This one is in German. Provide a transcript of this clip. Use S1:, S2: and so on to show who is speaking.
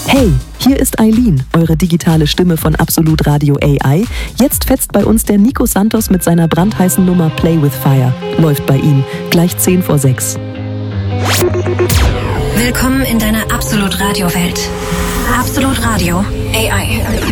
S1: Hey, hier ist Eileen, eure digitale Stimme von Absolut Radio AI. Jetzt fetzt bei uns der Nico Santos mit seiner brandheißen Nummer Play with Fire. Läuft bei ihm, gleich 5:10.
S2: Willkommen in deiner Absolut Radio Welt. Absolut Radio AI.